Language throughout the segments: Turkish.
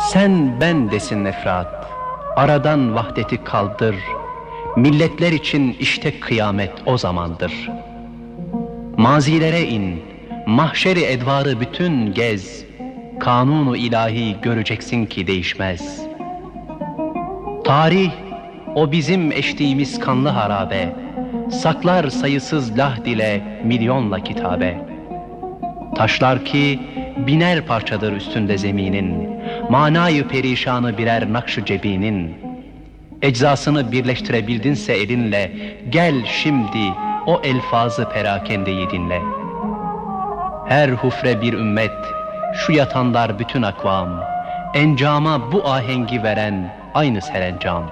Sen ben desin Efrat, aradan vahdeti kaldır. Milletler için işte kıyamet o zamandır. Mazilere in, mahşeri edvarı bütün gez. Kanunu ilahi göreceksin ki değişmez. Tarih, o bizim eştiğimiz kanlı harabe, saklar sayısız lahd ile milyonla kitabe. Taşlar ki biner parçadır üstünde zeminin, manayı perişanı birer nakş-ı cebinin. Eczasını birleştirebildinse elinle, gel şimdi o elfazı perakendeyi dinle. Her hufre bir ümmet, şu yatanlar bütün akvam, encama bu ahengi veren aynı serencam.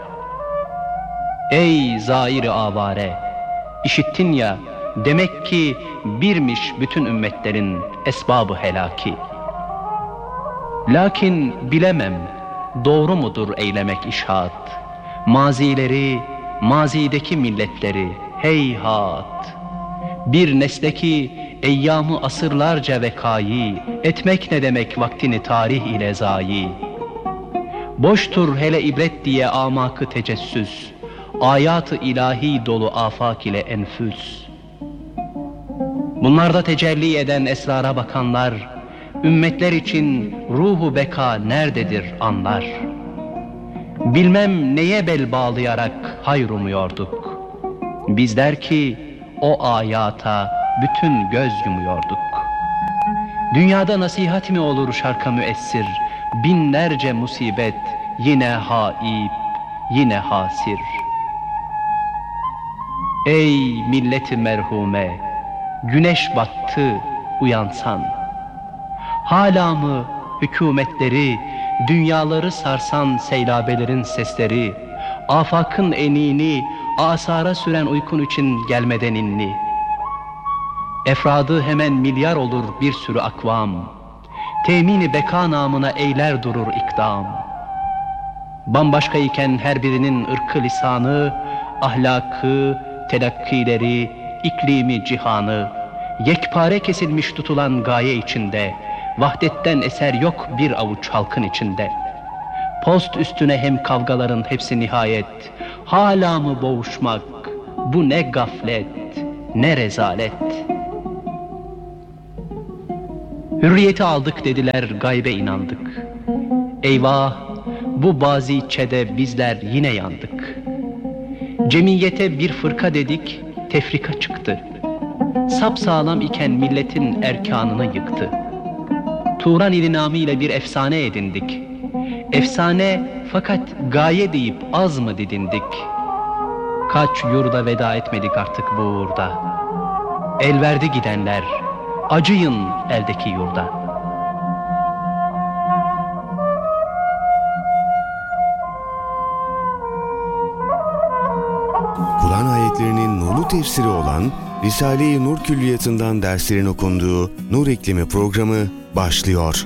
Ey zair-i avare, işittin ya, demek ki birmiş bütün ümmetlerin esbabı helaki. Lakin bilemem, doğru mudur eylemek işhat, mazileri, mazideki milletleri heyhat. Bir nesleki eyyamı asırlarca vekayı, etmek ne demek vaktini tarih ile zayi. Boştur hele ibret diye amakı tecessüs, ayat-ı ilahi dolu afak ile enfüs. Bunlarda tecelli eden esrara bakanlar, ümmetler için ruhu beka nerededir anlar. Bilmem neye bel bağlayarak hayır umuyorduk. Bizler ki o ayata bütün göz yumuyorduk. Dünyada nasihat mi olur şarka müessir, binlerce musibet yine haib, yine hasir. Ey milleti merhume, güneş battı uyansan. Hala mı hükümetleri, dünyaları sarsan seylabelerin sesleri, afakın enini, asara süren uykun için gelmeden inni. Efradı hemen milyar olur bir sürü akvam, temini beka namına eyler durur ikdam. Bambaşka iken her birinin ırkı lisanı, ahlakı, telakkileri, iklimi cihanı, yekpare kesilmiş tutulan gaye içinde, vahdetten eser yok bir avuç halkın içinde. Post üstüne hem kavgaların hepsi nihayet, hala mı boğuşmak, bu ne gaflet, ne rezalet. Hürriyeti aldık dediler, gaybe inandık. Eyvah, bu bazıçede bizler yine yandık. Cemiyete bir fırka dedik, tefrika çıktı. Sapsağlam iken milletin erkanını yıktı. Turan ilinamıyla bir efsane edindik. Efsane fakat gaye deyip az mı didindik? Kaç yurda veda etmedik artık bu uğurda. El verdi gidenler, acıyın eldeki yurda. Kur'an ayetlerinin nurlu tefsiri olan Risale-i Nur Külliyatı'ndan derslerin okunduğu Nur İklimi programı başlıyor.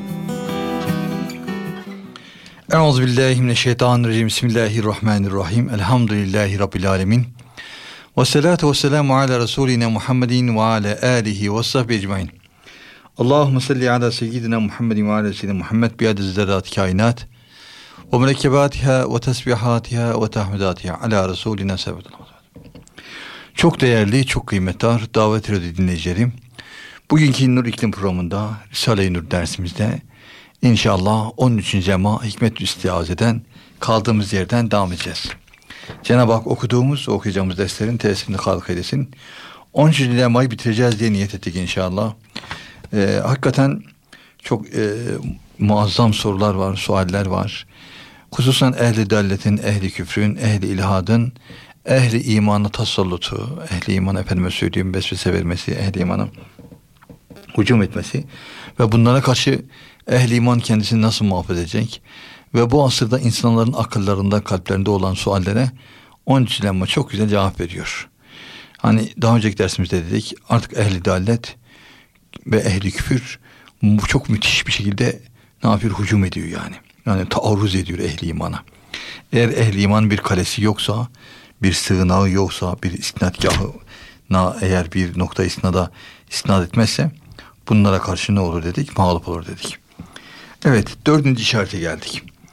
Euzubillahimineşşeytanirracim. Bismillahirrahmanirrahim. Elhamdülillahi Rabbil alemin. Ve salatu ve selamu ala Resulina Muhammedin ve ala alihi ve sahbihi ecmain. Allahümme salli ala seyyidina Muhammedin ve ala seyyidina Muhammed biyadı zerrat kainat ve mürekkebatiha ve tesbihatiha ve tahmidatiha ala Resulina sallallahu. Çok değerli, çok kıymetli Davet Radyo dinleyicilerim, bugünkü Nur İklim programında, Risale-i Nur dersimizde inşallah 13. lema Hikmet-ü İstiaze'den kaldığımız yerden devam edeceğiz. Cenab-ı Hak okuyacağımız derslerin tesirini halk eylesin. 13. lemayı bitireceğiz diye niyet ettik inşallah. Hakikaten çok muazzam sorular var, sualler var. Hususan ehli dalletin, ehli küfrün, ehli ilhadın, ehli imanı tasallutu, ehli iman efendime söyleyeyim vesvese vermesi, ehli imanın hücum etmesi ve bunlara karşı ehli iman kendisini nasıl muhafaza edecek ve bu asırda insanların akıllarında, kalplerinde olan suallere 13 lema çok güzel cevap veriyor. Hani daha önceki dersimizde dedik, artık ehli dallet ve ehli küfür çok müthiş bir şekilde ne yapıyor? Hücum ediyor yani. Yani taarruz ediyor ehli imana. Eğer ehli iman bir kalesi yoksa, bir sığınağı yoksa, bir isnadgahına eğer bir nokta isnada isnat etmezse bunlara karşı ne olur dedik? Mağlup olur dedik. Evet, 4. işarete geldik.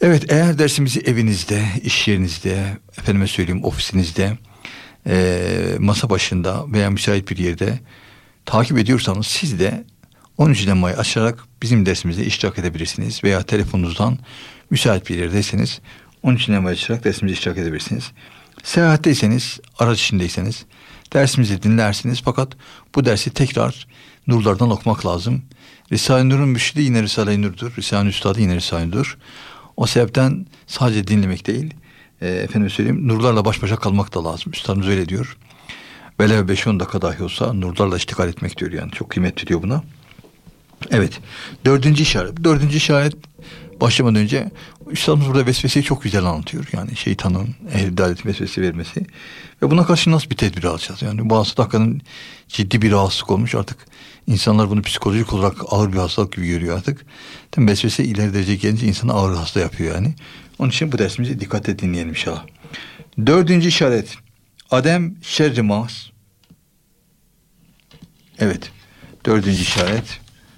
Evet, eğer dersimizi evinizde, iş yerinizde, efendime söyleyeyim ofisinizde, masa başında veya müsait bir yerde takip ediyorsanız, siz de 13 Mayı açarak bizim dersimize iştirak edebilirsiniz. Veya telefonunuzdan müsait bir yerdeyseniz 13 Mayı açarak dersimize iştirak edebilirsiniz. Seyahatteyseniz, araç içindeyseniz dersimizi dinlersiniz. Fakat bu dersi tekrar nurlardan okumak lazım. Risale-i Nur'un müşridi yine Risale-i Nur'dur. Risale-i Üstadı yine Risale-i Nur'dur. O sebepten sadece dinlemek değil, efendim söyleyeyim, nurlarla baş başa kalmak da lazım. Üstadımız öyle diyor. Velev 5-10 dakika dahi olsa nurlarla iştigal etmek diyor yani. Çok kıymetli diyor buna. Evet. Dördüncü işaret başlamadan önce Üstadımız burada vesveseyi çok güzel anlatıyor. Yani şeytanın ehl-i dalalet vesvese vermesi. Ve buna karşı nasıl bir tedbir alacağız? Yani bu hastalık hakikaten ciddi bir rahatsızlık olmuş. Artık insanlar bunu psikolojik olarak ağır bir hastalık gibi görüyor artık. Tabii vesvese ileri derece gelince insanı ağır hasta yapıyor yani. Onun için bu dersimizi dikkatle dinleyelim inşallah. Dördüncü işaret. Adem şerri mahs. Evet. Dördüncü işaret.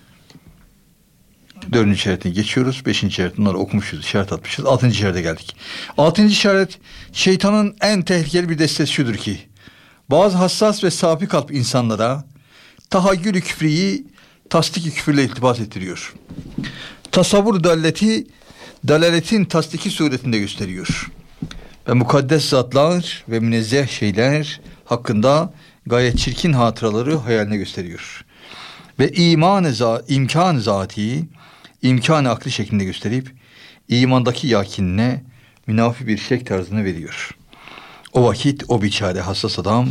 Dördüncü işaretine geçiyoruz. Beşinci işaret, bunları okumuşuz, işaret atmışız. Altıncı işarete geldik. Altıncı işaret, şeytanın en tehlikeli bir destesi şudur ki, bazı hassas ve safi kalp insanlara tahayyül-i küfriyi tasdik-i küfürle iltibas ettiriyor. Tasavvur dalaletin tasdiki suretinde gösteriyor. Ve mukaddes zatlar ve münezzeh şeyler hakkında gayet çirkin hatıraları hayaline gösteriyor. Ve imkan-ı zati, imkan-ı akli şeklinde gösterip imandaki yakinine münafi bir şek tarzını veriyor. O vakit o biçare hassas adam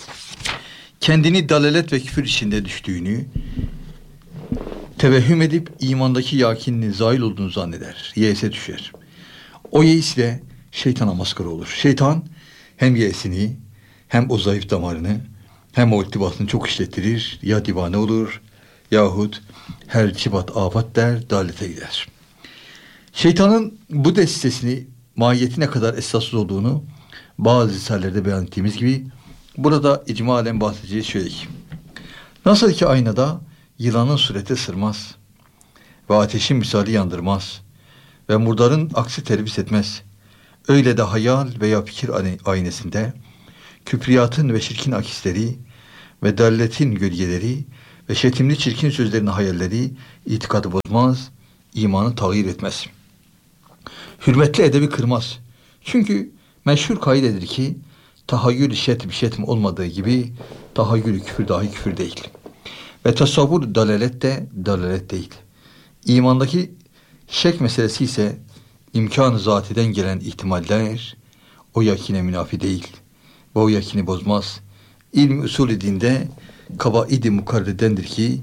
kendini dalalet ve küfür içinde düştüğünü tevehhüm edip imandaki yakininin zail olduğunu zanneder. Yeğse düşer. O yeisle şeytana maskara olur. Şeytan hem yeğsini hem o zayıf damarını hem o iltibatını çok işlettirir. Ya divane olur yahut her cibat afat der, dalete gider. Şeytanın bu destesini mahiyeti ne kadar esassız olduğunu bazı risallerde beyan ettiğimiz gibi burada icmalen bahsedeceğiz şöyle ki, nasıl ki aynada yılanın sureti ısırmaz ve ateşin misali yandırmaz ve murdarın aksi tervis etmez, öyle de hayal veya fikir aynesinde küfriyatın ve şirkin akisleri ve dalletin gölgeleri ve şetimli çirkin sözlerin hayalleri itikadı bozmaz, imanı tağyir etmez. Hürmetli edebi kırmaz. Çünkü meşhur kaidedir ki tahayyül-i şetm olmadığı gibi tahayyül-i küfür dahi küfür değil. Ve tasavvur dalalet de dalalet değil. İmandaki şek meselesi ise imkan-ı zatiden gelen ihtimaller o yakine münafi değil ve o yakini bozmaz. İlmi usulü dinde kabaid-i mukarredendir ki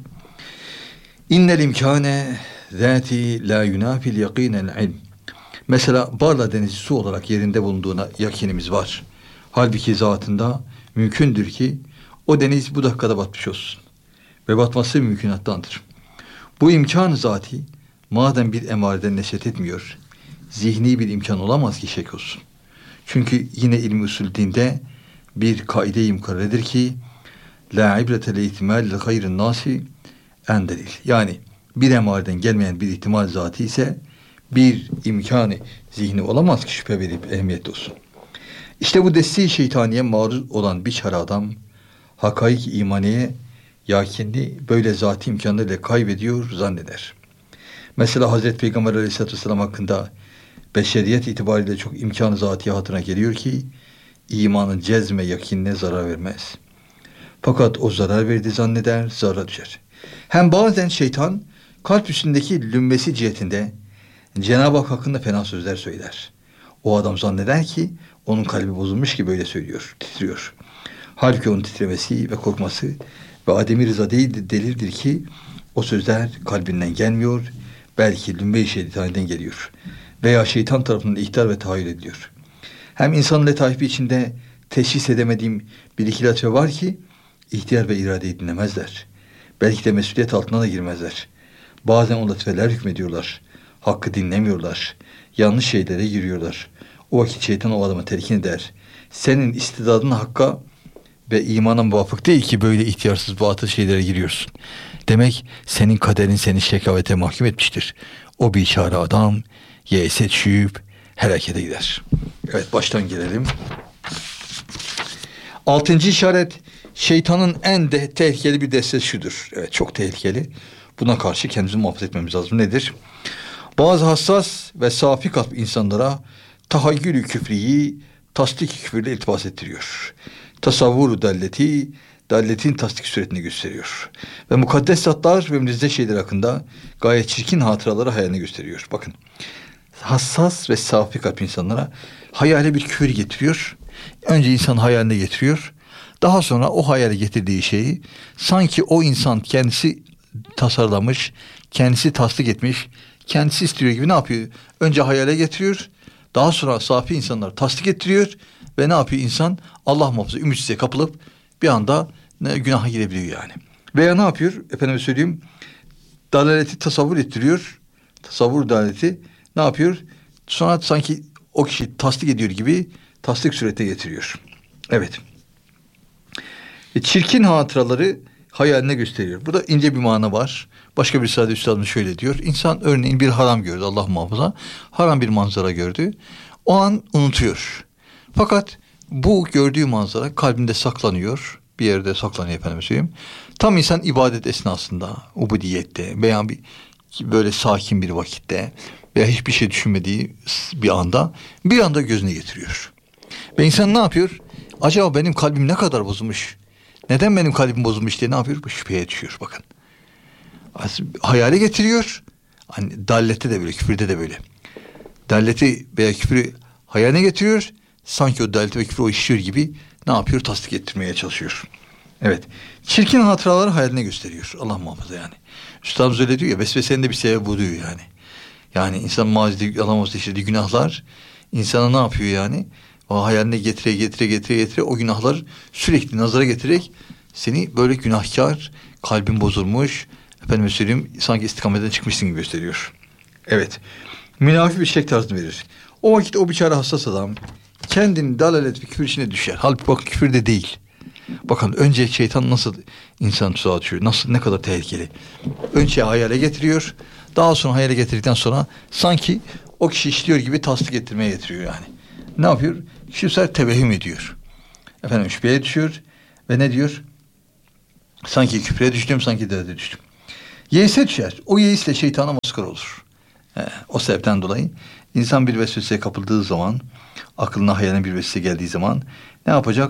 innel imkane zati la yunafil yakinel ilm. Mesela Barla Denizi su olarak yerinde bulunduğuna yakinimiz var. Halbuki zatında mümkündür ki o deniz bu dakikada batmış olsun. Ve batması mümkünattandır. Bu imkan-ı zati madem bir emareden neşet etmiyor, zihni bir imkan olamaz ki şek olsun. Çünkü yine ilmi usul dinde bir kaide-i mukarredir ki la ibrete le ihtimal le hayrin nasi en delil. Yani bir emareden gelmeyen bir ihtimal zati ise bir imkanı zihni olamaz ki şüphe verip ehemmiyetli olsun. İşte bu desti-i şeytaniye maruz olan bir çare adam hakaik imaniye yakinli böyle zati imkanlarıyla kaybediyor zanneder. Mesela Hazreti Peygamber Aleyhisselatü Vesselam hakkında beşeriyet itibariyle çok imkanı zatiye hatırına geliyor ki imanın cezme yakinine zarar vermez. Fakat o zarar verdi zanneder, zarara düşer. Hem bazen şeytan kalp üstündeki lümmesi cihetinde Cenab-ı Hak hakkında fena sözler söyler. O adam zanneder ki onun kalbi bozulmuş ki böyle söylüyor, titriyor. Halbuki onun titremesi ve korkması ve ademi rıza değil delildir ki o sözler kalbinden gelmiyor, belki lümme-i şeytaniden geliyor. Veya şeytan tarafından ihtar ve tahayyül ediliyor. Hem insanın letaifi içinde teşhis edemediğim bir iki latife var ki ihtiyar ve iradeyi dinlemezler. Belki de mesuliyet altına da girmezler. Bazen o latifeler hükmediyorlar. Hakkı dinlemiyorlar. Yanlış şeylere giriyorlar. O vakit şeytan o adama telkin eder. Senin istidadın hakka ve imana muvafık değil ki böyle ihtiyarsız batıl şeylere giriyorsun. Demek senin kaderin seni şekavete mahkum etmiştir. O biçare adam Yeise düşüp helakete gider. Evet, baştan gelelim. 6. işaret, şeytanın en tehlikeli bir destesi şudur. Evet, çok tehlikeli. Buna karşı kendimizi muhafaza etmemiz lazım. Nedir? Bazı hassas ve safi kalp insanlara tahayyülü küfriyi tasdik küfürle iltibas ettiriyor. Tasavvuru dalletin tasdik suretini gösteriyor. Ve mukaddes zatlar ve münezzeh şeyler hakkında gayet çirkin hatıraları hayaline gösteriyor. Bakın, hassas ve safi kalp insanlara hayale bir küfür getiriyor. Önce insan hayaline getiriyor. Daha sonra o hayale getirdiği şeyi sanki o insan kendisi tasarlamış, kendisi tasdik etmiş, kendisi istiyor gibi ne yapıyor? Önce hayale getiriyor. Daha sonra safi insanlar tasdik ettiriyor. Ve ne yapıyor insan? Allah muhafaza ümitsizliğe kapılıp bir anda günaha girebiliyor yani. Veya ne yapıyor? Efendime söyleyeyim, dalaleti tasavvur ettiriyor. Tasavvur dalaleti ne yapıyor? Sonra sanki o kişi tasdik ediyor gibi tasdik surete getiriyor. Evet. Çirkin hatıraları hayaline gösteriyor. Burada ince bir mana var. Başka bir sade üstadımız şöyle diyor. İnsan örneğin bir haram gördü, Allah muhafaza. Haram bir manzara gördü. O an unutuyor. Fakat bu gördüğü manzara kalbinde saklanıyor. Bir yerde saklanıyor efendim söyleyeyim. Tam insan ibadet esnasında, ubudiyette veya böyle sakin bir vakitte veya hiçbir şey düşünmediği bir anda gözüne getiriyor. Ve insan ne yapıyor? Acaba benim kalbim ne kadar bozulmuş? Neden benim kalbim bozulmuş diye ne yapıyor? Bu şüpheye düşüyor bakın. Hayale getiriyor. Hani dallette de böyle, küfürde de böyle. Dalleti veya küfürü hayaline getiriyor. Sanki o dalleti ve küfürü o işliyor gibi ne yapıyor? Tasdik ettirmeye çalışıyor. Evet. Çirkin hatıraları hayaline gösteriyor. Allah muhafaza yani. Üstadımız öyle diyor ya, vesvesenin de bir sebebi bu diyor yani. Yani insan mazide Allah muhafaza işlediği günahlar insana ne yapıyor yani? O hayaline getire o günahlar sürekli nazara getirerek seni böyle günahkar, kalbin bozulmuş, efendime söyleyeyim, sanki istikametten çıkmışsın gibi gösteriyor. Evet. Münafi bir şek tarzını verir. O vakit o biçare hassas adam kendini dalalet ve küfür içine düşer. Halbuki bak, küfür de değil. Bakın önce şeytan nasıl insan tuzağa düşüyor. Nasıl, ne kadar tehlikeli. Önce hayale getiriyor. Daha sonra hayale getirdikten sonra sanki o kişi işliyor gibi tasdik ettirmeye getiriyor yani. Ne yapıyor? Kişi bu sefer tevehüm ediyor. Efendim şüpheye düşüyor ve ne diyor? Sanki küfre düştüm, sanki derde düştüm. Yeise düşer. O yeisle şeytana maskara olur. O sebepten dolayı insan bir vesveseye kapıldığı zaman, aklına hayaline bir vesvese geldiği zaman ne yapacak?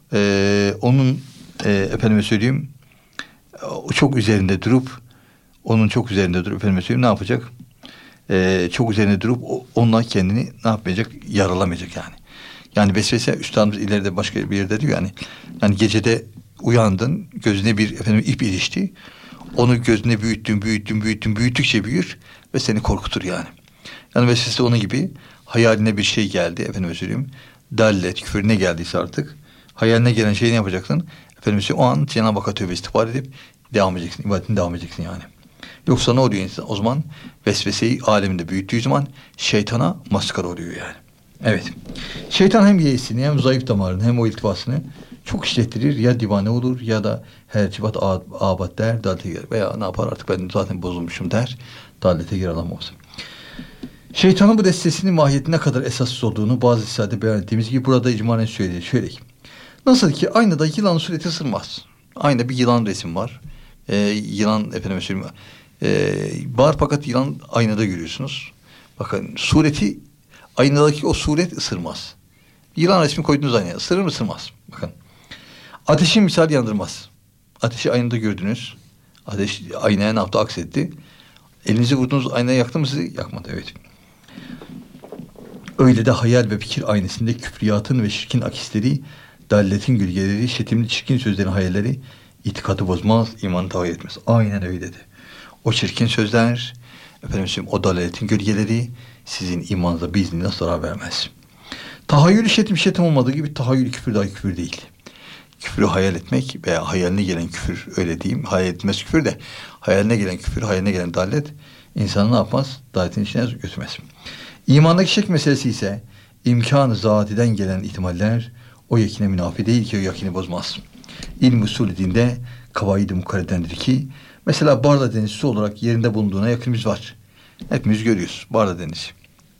Onun efendime söyleyeyim, çok üzerinde durup efendime söyleyeyim ne yapacak? Çok üzerine durup onunla kendini ne yapmayacak? Yaralamayacak yani. Yani vesvese, üstadımız ileride başka bir yerde diyor yani gecede uyandın, gözüne bir ip ilişti. Onu gözüne büyüttükçe büyür ve seni korkutur yani. Yani vesvese onun gibi, hayaline bir şey geldi efendim söyleyeyim. Dallet, küfür ne geldiyse artık hayaline gelen şeyi ne yapacaksın? Efendim söyleyeyim, o an Cenab-ı Hakk'a tövbe istiğfar edip devam edeceksin. İbadetine devam edeceksin yani. Yoksa ne oluyor insan? O zaman vesveseyi aleminde büyüttüğü zaman şeytana maskara oluyor yani. Evet. Şeytan hem yeisini hem zayıf damarını hem o iltifasını çok işlettirir. Ya divane olur ya da hercibat abat der, dalete girer. Veya ne yapar, artık ben zaten bozulmuşum der, dalete girer, Allah muhafaza. Şeytanın bu destesinin mahiyetine kadar esassız olduğunu bazı risalede beyan ettiğimiz gibi burada icmanen söyleyeyim. Şöyle ki, nasıl ki aynada yılan sureti ısırmaz. Aynada bir yılan resim var. Yılan efendime söyleyeyim var, fakat yılan aynada görüyorsunuz. Bakın sureti, aynadaki o suret ısırmaz. Yılan resmi koydunuz aynaya, ısırır mı ısırmaz. Bakın. Ateşin misal yandırmaz. Ateşi aynada gördünüz. Ateş aynaya ne yaptı? Aksetti. Elinizi vurdunuz, aynaya yaktı mı sizi? Yakmadı, evet. Öyle de hayal ve fikir aynesinde küfriyatın ve şirkin akisleri, dalletin gölgeleri, şetimli çirkin sözlerin hayalleri itikadı bozmaz, imanı tahayyül etmez. Aynen öyle dedi. O çirkin sözler, o dalaletin gölgeleri sizin imanınıza biiznillah zarar vermez. Tahayyül şetim olmadığı gibi tahayyül küfür dahi küfür değil. Küfürü hayal etmek veya hayaline gelen küfür, öyle diyeyim, hayal etmez küfür de hayaline gelen küfür, hayaline gelen dalet insanı ne yapmaz? Daletin içine götürmez. İmandaki şek meselesi ise imkan-ı zatiden gelen ihtimaller o yakine münafi değil ki o yakini bozmaz. İlm usulü dinde kavaid-i mukarredendir ki mesela Barla Denizi olarak yerinde bulunduğuna yakınımız var. Hepimiz görüyoruz Barla Denizi.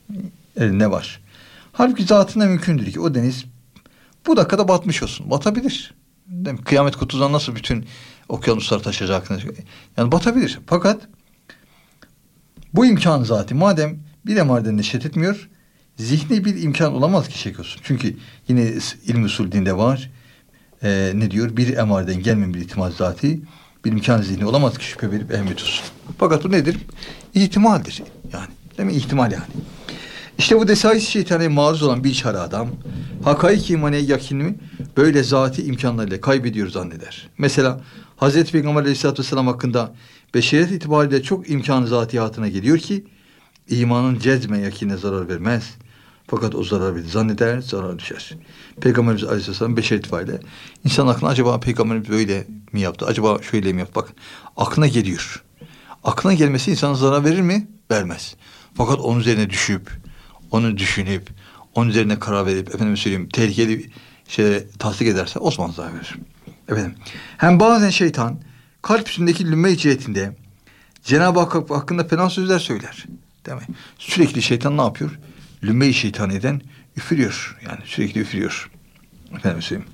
Elinde var. Halbuki zatında mümkündür ki o deniz bu dakikada batmış olsun. Batabilir. Değil mi? Kıyamet kutusundan nasıl bütün okyanuslar taşacak? Yani batabilir. Fakat bu imkan zati madem bir emareden neşet etmiyor, zihni bir imkan olamaz ki şek olsun. Çünkü yine ilm usul dinde var. Ne diyor? Bir emareden gelmeyen bir ihtimal zati bir imkan zihni olamaz ki şüphe verip ehemmiyet olsun. Fakat bu nedir? İhtimaldir. Yani. Değil mi? İhtimal yani. İşte bu desais şeytana maruz olan bir çare adam hakaik imaniye yakinini böyle zati imkanlarıyla kaybediyor zanneder. Mesela Hazreti Peygamber Aleyhisselatü Vesselam hakkında beşeriyet itibariyle çok imkan zatiyatına geliyor ki imanın cezme yakinine zarar vermez. Fakat o zarar verir zanneder, zarar düşer. Peygamberimiz Aleyhisselam beşeriyet itibariyle insan aklına acaba Peygamberimiz böyle mi yaptı? Acaba şöyle mi yaptı? Bakın aklına geliyor. Aklına gelmesi insana zarar verir mi? Vermez. Fakat onun üzerine düşüp, onu düşünüp, onun üzerine karar verip, efendim söyleyeyim, tehlikeli şeyleri tasdik ederse o zaman zarar verir. Efendim, hem bazen şeytan kalp üstündeki lümme cihetinde Cenab-ı Hak hakkında fena sözler söyler. Değil mi? Sürekli şeytan ne yapıyor? Lümme-i şeytaniden üfürüyor. Yani sürekli üfürüyor. Efendim söyleyeyim.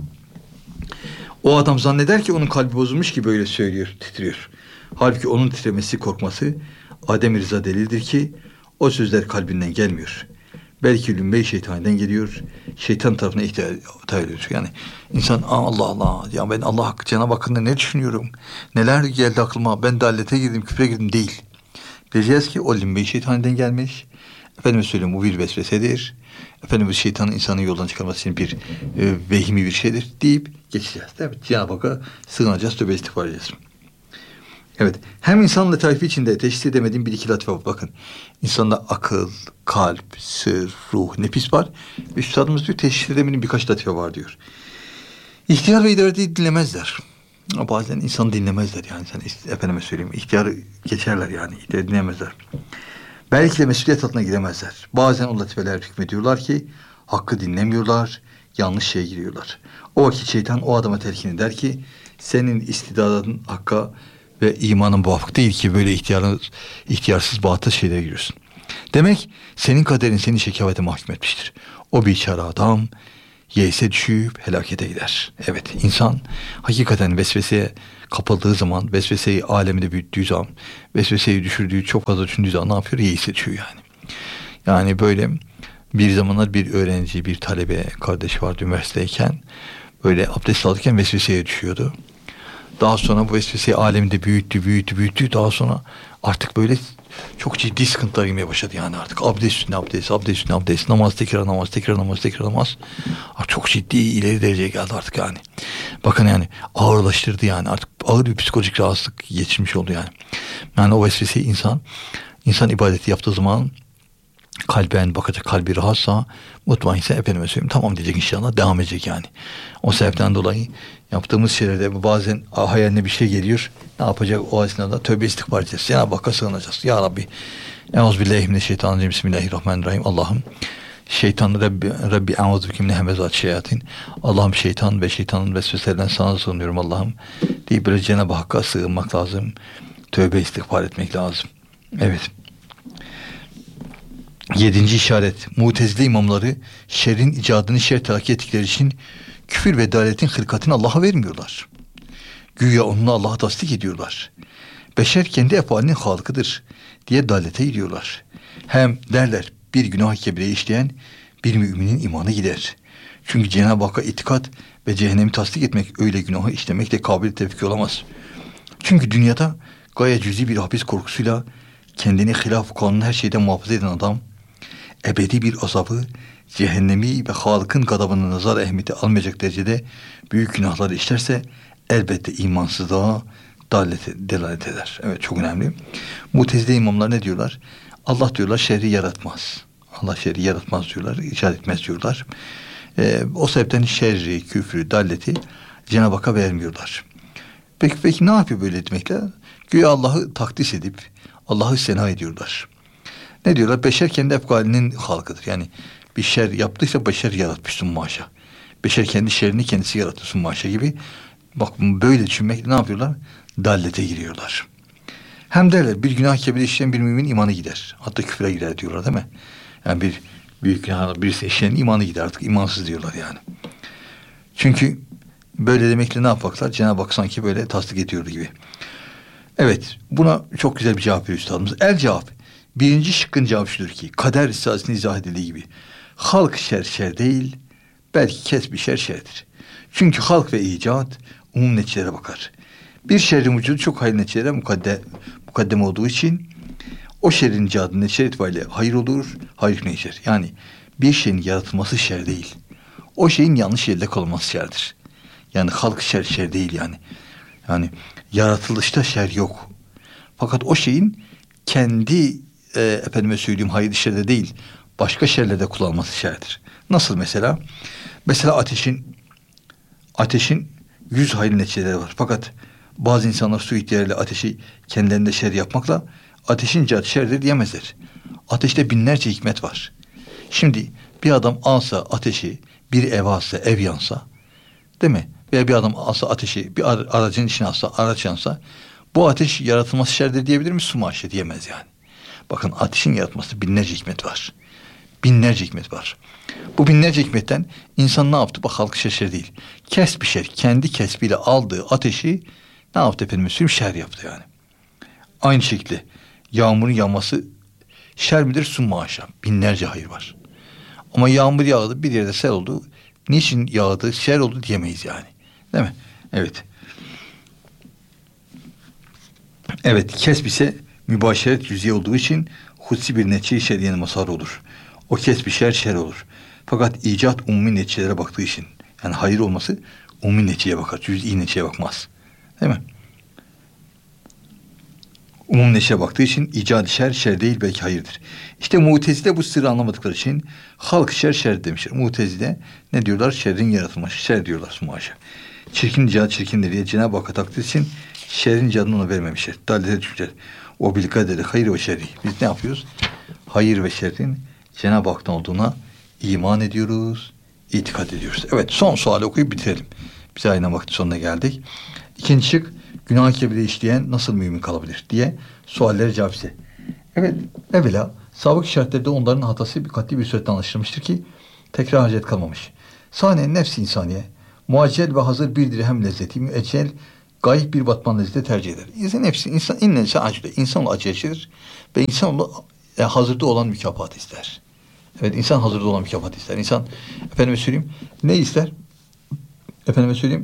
O adam zanneder ki onun kalbi bozulmuş ki böyle söylüyor, titriyor. Halbuki onun titremesi, korkması Adem-i Rıza delildir ki o sözler kalbinden gelmiyor. Belki lümme-i şeytaniden geliyor. Şeytan tarafına ihtiyaç ediyor. Yani insan Allah Allah ya ben Allah hakkı Cenab-ı Hakk'ında ne düşünüyorum? Neler geldi aklıma? Ben dallete girdim, küfre girdim değil. Diyeceğiz ki o lümme-i şeytaniden gelmiş. Efendime söyleyeyim bu bir vesvesedir. Efendim bu şeytanın insanı yoldan çıkarması için bir vehimi bir şeydir deyip geçeceğiz. Değil mi? Cenab-ı Hakk'a sığınacağız, tövbe istiğfar edeceğiz. Evet. Hem insan latife içinde teşhis edemediğim bir iki latife var. Bakın. İnsanda akıl, kalp, sır, ruh, nefis var. Ve üstadımız diyor teşhis edemediğim birkaç latife var diyor. İhtiyar ve iradeyi dinlemezler. Bazen insan dinlemezler yani. Sen efendime söyleyeyim. İhtiyarı geçerler yani. İhtiyarı dinlemezler. Belki de mesuliyet altına giremezler. Bazen o latifeler hükmediyorlar ki hakkı dinlemiyorlar. Yanlış şeye giriyorlar. O vakit şeytan o adama telkin eder ki senin istidadın hakka ve imanın muvafık değil ki böyle ihtiyarsız batıl şeylere giriyorsun. Demek senin kaderin seni şekavete mahkum etmiştir. O biçare adam yeise düşüp helakete gider. Evet insan hakikaten vesveseye kapıldığı zaman, vesveseyi aleminde büyüttüğü zaman, vesveseyi düşürdüğü, çok fazla düşündüğü zaman ne yapıyor? Yeise düşüyor yani. Yani böyle bir zamanlar bir öğrenci, bir talebe kardeşi vardı üniversiteyken böyle abdest alırken vesveseye düşüyordu. Daha sonra bu vesveseyi aleminde büyüttü. Daha sonra artık böyle çok ciddi sıkıntılar girmeye başladı yani artık. Abdest üstüne abdest, namaz tekrar namaz. Artık çok ciddi ileri dereceye geldi artık yani. Bakın yani ağırlaştırdı yani artık ağır bir psikolojik rahatsızlık geçirmiş oldu yani. Yani o vesveseyi insan ibadeti yaptığı zaman kalben bakacak, kalbi rahatsa mutmainse efendime söyleyeyim tamam diyecek inşallah, devam edecek yani. O sebepten dolayı yaptığımız şeylerde bazen hayaline bir şey geliyor. Ne yapacak o esnada? Tövbe istiğfar edeceğiz. Cenab-ı Hakk'a sığınacağız. Ya Rabbi Euzubillahimineşşeytanirracim. Bismillahirrahmanirrahim. Allah'ım şeytan Rabbi euzubike min hemezat şeyatin. Allah'ım şeytan ve şeytanın vesveselerinden sana sığınıyorum Allah'ım deyip böyle Cenab-ı Hakk'a sığınmak lazım. Tövbe istiğfar etmek lazım. Evet. 7. işaret. Mutezile imamları şerrin icadını şer telakki ettikleri için küfür ve dalaletin hırkatını Allah'a vermiyorlar. Güya onunla Allah'a tasdik ediyorlar. Beşer kendi efalinin halıkıdır diye dalalete gidiyorlar. Hem derler bir günah kebire işleyen bir müminin imanı gider. Çünkü Cenab-ı Hakk'a itikat ve cehennemi tasdik etmek öyle günahı işlemekle kabil tevfik olamaz. Çünkü dünyada gayet cüzi bir hapis korkusuyla kendini hilaf kanunun her şeyden muhafaza eden adam ebedi bir azabı, cehennemi ve Halık'ın gadabını nazar ehemmiyeti almayacak derecede büyük günahları işlerse elbette imansızlığa delalet eder. Evet çok önemli. Mutezile imamlar ne diyorlar? Allah diyorlar şerri yaratmaz. Allah şerri yaratmaz diyorlar. İcat etmez diyorlar. O sebepten şerri, küfrü, dalleti Cenab-ı Hakk'a vermiyorlar. Peki ne yapıyor böyle demekle? Güya Allah'ı takdis edip Allah'ı sena ediyorlar. Ne diyorlar? Beşer kendi efkalinin halkıdır. Yani bir şer yaptıysa beşer yaratmışsın maşa. Beşer kendi şerrini kendisi yaratmışsın maşa gibi. Bak böyle düşünmekle ne yapıyorlar? Dallete giriyorlar. Hem derler bir günah kebire işleyen bir mümin imanı gider. Hatta küfre girer diyorlar değil mi? Yani bir büyük günah birisi işleyen imanı gider, artık imansız diyorlar yani. Çünkü böyle demekle ne yapacaklar? Cenab-ı Hak sanki böyle tasdik ediyordu gibi. Evet, buna çok güzel bir cevap veriyor üstadımız. El cevap. Birinci şıkkın cevabı şudur ki, kader risalesinde izah edildiği gibi, halk şer değil, belki kesbi şerdir. Çünkü halk ve icat umum neticelere bakar. Bir şerrin vücudu çok hayırlı neticelere mukaddem olduğu için o şerrin icadının netice itibariyle hayır olur, hayır hükmüne geçer. Yani bir şeyin yaratılması şer değil. O şeyin yanlış yerde kalması şerdir. Yani halk şer değil yani. Yani yaratılışta şer yok. Fakat o şeyin kendi efendime söyleyeyim hayır şerde değil, başka şerlerde kullanılması şerdir. Nasıl mesela? Mesela ateşin 100 hayırlı neticeleri var. Fakat bazı insanlar su ihtiyarıyla ateşi kendilerinde şer yapmakla ateşin icadı şerdir diyemezler. Ateşte binlerce hikmet var. Şimdi bir adam alsa ateşi, bir ev alsa, ev yansa, değil mi? Veya bir adam alsa ateşi, bir aracın içine alsa, araç yansa, bu ateş yaratılması şerdir diyebilir mi? Su maaşı diyemez yani. Bakın ateşin yaratması binlerce hikmet var. Binlerce hikmet var. Bu binlerce hikmetten insan ne yaptı? Bak halkı şer değil. Kesbi şer. Kendi kesbiyle aldığı ateşi ne yaptı efendim? Şer yaptı yani. Aynı şekilde yağmurun yağması şer midir? Summa haşa. Binlerce hayır var. Ama yağmur yağdı, bir yerde sel oldu. Niçin yağdı, şer oldu diyemeyiz yani. Değil mi? Evet. Evet, kesb ise mübaşeret yüzey olduğu için hutsi bir netice şer'iyen mazhar olur. O kesb-i şer olur. Fakat icat umumi neticelere baktığı için, yani hayır olması umumi neticeye bakar. Cüz'i neticeye bakmaz. Değil mi? Umum neticeye baktığı için icat şer değil belki hayırdır. İşte Mu'tezile bu sırrı anlamadıkları için halk şer demişler. Mu'tezile ne diyorlar? Şerrin yaratılması. Şer diyorlar sumaşa. Çirkin icat çirkindir diye Cenab-ı Hakk'a takdir için şerrin icadını ona vermemişler. Dalile düşmüşler. O bil kaderi hayır ve şerri. Biz ne yapıyoruz? Hayır ve şerrin Cenab-ı Hak'tan olduğuna iman ediyoruz, itikad ediyoruz. Evet, son suali okuyup bitirelim. Biz aynen vakti sonuna geldik. İkinci şık, günah-ı kebire işleyen nasıl mümin kalabilir diye suallere cevap ise. Evet, evvela sabık şartlarda onların hatası bir katli bir surette anlaşılmıştır ki tekrar hacet kalmamış. Saniye nefs-i insaniye, muaccel ve hazır bir dirhem lezzeti, müeccel gayip bir batman lezzeti tercih eder. İnsan aceledir ve insan hazırda olan mükafat ister. Evet, insan hazırda olan mükafat ister. İnsan, efendime söyleyeyim, ne ister? Efendime söyleyeyim,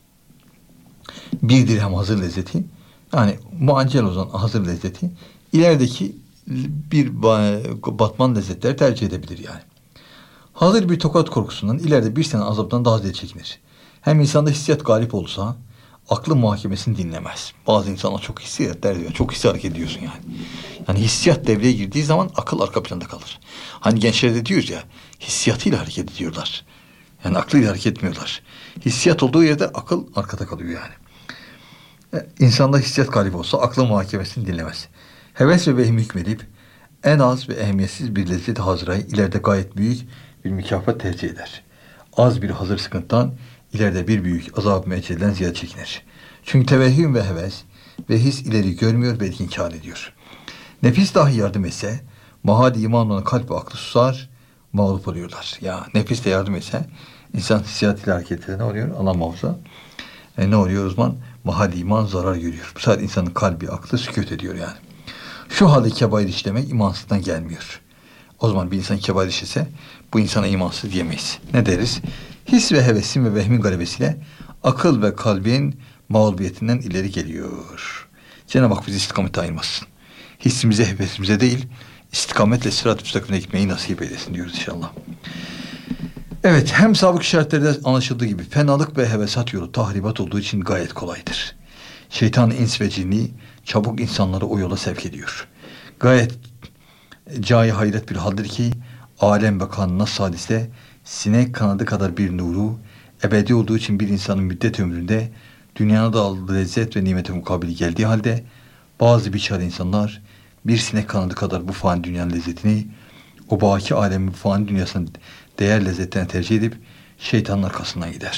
bir dirhem hazır lezzeti, yani muaccel olan hazır lezzeti, ilerideki bir batman lezzetleri tercih edebilir yani. Hazır bir tokat korkusundan, ileride bir sene azaptan daha ziyade çekinir. Hem insanda hissiyat galip olsa, aklı muhakemesini dinlemez. Bazı insanlar çok hissiyat der diyor. Çok hissi hareket ediyorsun yani. Yani hissiyat devreye girdiği zaman akıl arka planda kalır. Hani gençlerde diyoruz ya, hissiyatıyla hareket ediyorlar. Yani aklıyla hareket etmiyorlar. Hissiyat olduğu yerde akıl arkada kalıyor yani. İnsanda hissiyat galip olsa aklı muhakemesini dinlemez. Heves ve vehim hükmedip en az ve ehemmiyetsiz bir lezzet hazırayı ileride gayet büyük bir mükafat tercih eder. Az bir hazır sıkıntıdan ileride bir büyük azab mecelden ziyade çekinir. Çünkü tevehhüm ve heves ve his ileri görmüyor ve inkar ediyor. Nefis dahi yardım etse, mahadi iman olan kalp ve aklı susar, mağlup oluyorlar. Ya nefis de yardım etse, insan hissiyatıyla hareket eder. Ne oluyor? Allah muhafaza. Ne oluyor o zaman? Mahadi iman zarar görüyor. Bu sefer insanın kalbi, aklı sükût ediyor yani. Şu halde kebair işlemek imansızdan gelmiyor. O zaman bir insan kebair işlese, bu insana imansız diyemeyiz. Ne deriz? His ve hevesin ve vehmin galebesiyle akıl ve kalbin mağlubiyetinden ileri geliyor. Cenab-ı Hak bizi istikamete ayırmasın. Hissimize, hevesimize değil, istikametle sırat-ı müstakimine gitmeyi nasip eylesin diyoruz inşallah. Evet, hem sabık işaretlerde anlaşıldığı gibi fenalık ve hevesat yolu tahribat olduğu için gayet kolaydır. Şeytan, ins ve cinni çabuk insanları o yola sevk ediyor. Gayet cai hayret bir haldir ki alem ve kanuna sadiste sinek kanadı kadar bir nuru ebedi olduğu için bir insanın müddet ömründe dünyada da aldığı lezzet ve nimete mukabili geldiği halde bazı biçare insanlar bir sinek kanadı kadar bu fani dünyanın lezzetini o baki alemin fani dünyasının değer lezzetlerine tercih edip şeytanın arkasından gider.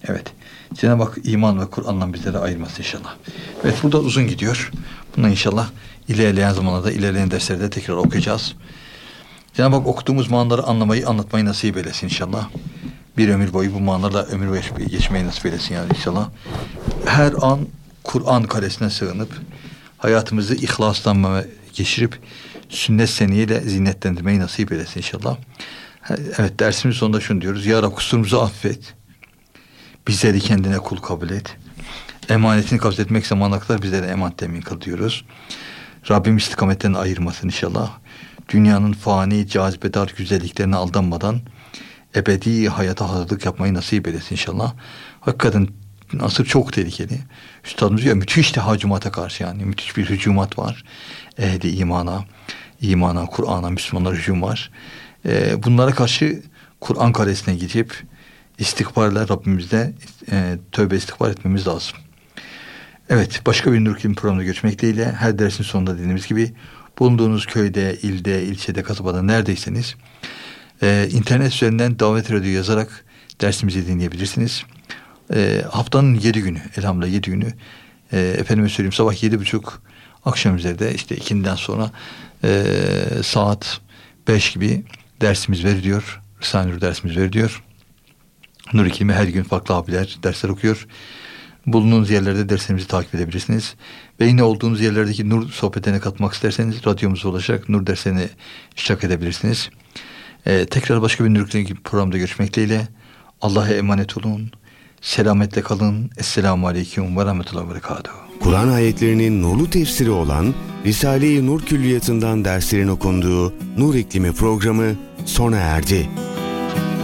Evet. Cenab-ı Hak iman ve Kur'an'dan bizleri ayırmasın inşallah. Evet, burada uzun gidiyor. Bunu inşallah ilerleyen zamanlarda, ilerleyen derslerde tekrar okuyacağız. Cenab-ı Hak okuduğumuz manaları anlamayı, anlatmayı nasip eylesin inşallah. Bir ömür boyu bu manalarla ömür boyu geçmeyi nasip eylesin yani inşallah. Her an Kur'an kalesine sığınıp hayatımızı ihlasla geçirip sünnet seniyeyle zinetlendirmeyi nasip eylesin inşallah. Evet, dersimiz sonunda şunu diyoruz. Ya Rab, kusurumuzu affet. Bizleri kendine kul kabul et. Emanetini kabul etmek zamanına kadar bizlere emanet temin kıl diyoruz. Rabbim istikametten ayırmasın inşallah. Dünyanın fani, cazibedar güzelliklerine aldanmadan ebedi hayata hazırlık yapmayı nasip eylesin inşallah. Hakikaten asır çok tehlikeli. Üstadımız diyor, müthiş tehacümata karşı, yani müthiş bir hücumat var. Ehli imana, Kur'an'a, Müslümanlara hücum var. Bunlara karşı Kur'an kalesine gidip istikbarla Rabbimizde tövbe istiğfar etmemiz lazım. Evet, başka bir Nur Kilim programında görüşmek dileğiyle. Her dersin sonunda dediğimiz gibi bulunduğunuz köyde, ilde, ilçede, kasabada neredeyseniz internet üzerinden Davet Radyo yazarak dersimizi dinleyebilirsiniz. Haftanın 7 günü, elhamdülillah 7 günü, efendime söyleyeyim, sabah 7.30, akşam üzerinde işte 2'den sonra saat 5 gibi dersimiz veriliyor. Risale-i Nur dersimiz veriliyor. Nur Kilim'e her gün farklı abiler dersler okuyor. Bulunduğunuz yerlerde derslerimizi takip edebilirsiniz. Ve yine olduğunuz yerlerdeki Nur sohbetlerine katmak isterseniz radyomuza ulaşarak Nur derslerine iştirak edebilirsiniz. Tekrar başka bir Nur Kilim programda görüşmek dileğiyle. Allah'a emanet olun. Selametle kalın. Esselamu Aleyküm ve Rahmetullahi ve Berekatuhu. Kur'an ayetlerinin nurlu tefsiri olan Risale-i Nur Külliyatı'ndan derslerin okunduğu Nur İklimi programı sona erdi.